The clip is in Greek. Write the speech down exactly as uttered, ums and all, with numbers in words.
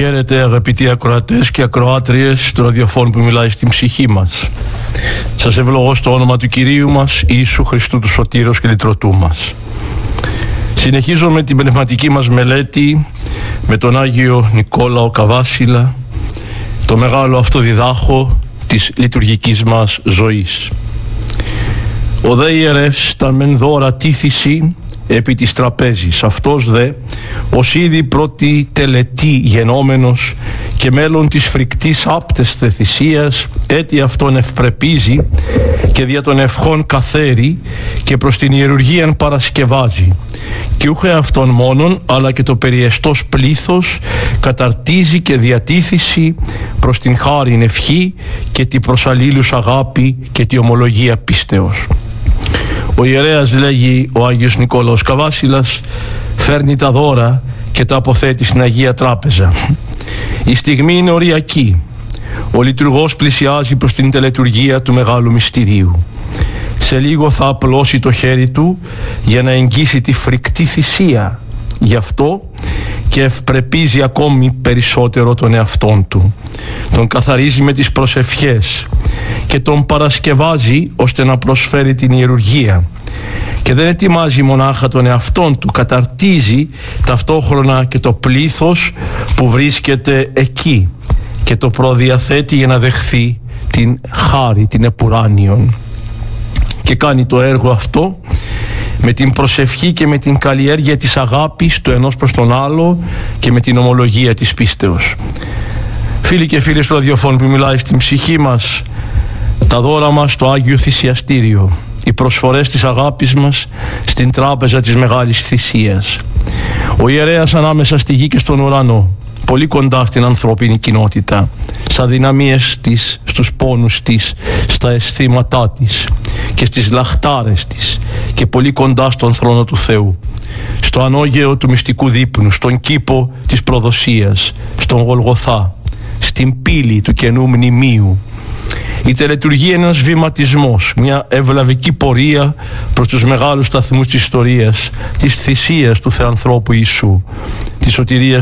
Χαίρετε αγαπητοί ακροατές και ακροάτριες του ραδιοφώνου που μιλάει στην ψυχή μας. Σας ευλογώ στο όνομα του Κυρίου μας Ιησού Χριστού του Σωτήρος και Λυτρωτού μας. Συνεχίζουμε την πνευματική μας μελέτη με τον Άγιο Νικόλαο Καβάσιλα, το μεγάλο αυτό διδάχο της λειτουργικής μας ζωής. Ο δε ιερεύς τα μεν δώρα τήθηση επί της τραπέζης, αυτός δε ως ήδη πρώτη τελετή γενόμενος και μέλλον της φρικτής άπτεσθε θυσίας έτι αυτόν ευπρεπίζει και δια των ευχών καθαίρει και προς την ιερουργίαν παρασκευάζει και ούχε αυτόν μόνον αλλά και το περιεστός πλήθος καταρτίζει και διατίθηση προς την χάριν ευχή και τη προς αλλήλους αγάπη και τη ομολογία πίστεως. Ο ιερέας, λέγει ο Άγιος Νικόλαος Καβάσιλας, φέρνει τα δώρα και τα αποθέτει στην Αγία Τράπεζα. Η στιγμή είναι οριακή. Ο λειτουργός πλησιάζει προς την τελετουργία του Μεγάλου Μυστηρίου. Σε λίγο θα απλώσει το χέρι του για να εγγύσει τη φρικτή θυσία. Γι' αυτό και ευπρεπίζει ακόμη περισσότερο τον εαυτόν του. Τον καθαρίζει με τις προσευχές και τον παρασκευάζει ώστε να προσφέρει την ιερουργία. Και δεν ετοιμάζει μονάχα τον εαυτόν του, καταρτίζει ταυτόχρονα και το πλήθος που βρίσκεται εκεί και το προδιαθέτει για να δεχθεί την χάρη, την επουράνιον. Και κάνει το έργο αυτό με την προσευχή και με την καλλιέργεια της αγάπης του ενός προς τον άλλο και με την ομολογία της πίστεως. Φίλοι και φίλες του ραδιοφώνου που μιλάει στην ψυχή μας, τα δώρα μας στο Άγιο Θυσιαστήριο, οι προσφορές της αγάπης μας στην τράπεζα της Μεγάλης Θυσίας. Ο ιερέας ανάμεσα στη γη και στον ουρανό, πολύ κοντά στην ανθρώπινη κοινότητα, στα δυναμίες της, στους πόνους της, στα αισθήματά της και στις λαχτάρες της και πολύ κοντά στον θρόνο του Θεού, στο ανώγεο του μυστικού δείπνου, στον κήπο της προδοσίας, στον Γολγοθά, στην πύλη του καινού μνημείου. Η τελετουργία είναι ένας βηματισμός, μια ευλαβική πορεία προς τους μεγάλους σταθμούς της ιστορίας, της θυσίας του Θεανθρώπου Ιησού, της σωτηρίας